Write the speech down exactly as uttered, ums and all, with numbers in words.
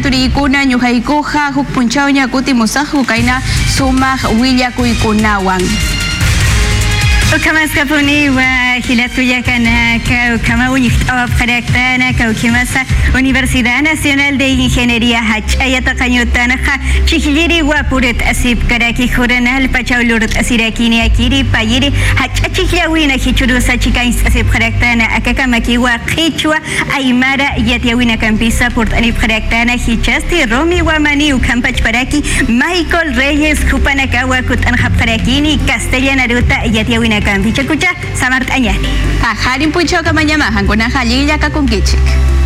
turikuna ñuqaykuqa huk punchawña kutimusaqku kayna sumaq willakuykunawan. وكما سكابوني وخلات يكنا كما ونفتوى بخلاقتنا كوكماسا Universidad Nacional de Ingeniería Hachayata Cañotanaja Chiquiliri Guapuret Asip Karaki Juranal Pachaulurt Asirakini Akiri Payiri Hachachikiawina Hichurusa Chikains Asip Kharaktana Akakamakiwa Hichua Aymara Yatiawina Campisa Port Anip Kharaktana Hichasti Romi Wamani Ukampach Paraki Michael Reyes Kupanakawa Kutan Haparakini Castellana Ruta Yatiawina Campichakucha Samart Añani Harin Pucho Kamanyama Hanguna Halilla Kakunkichik.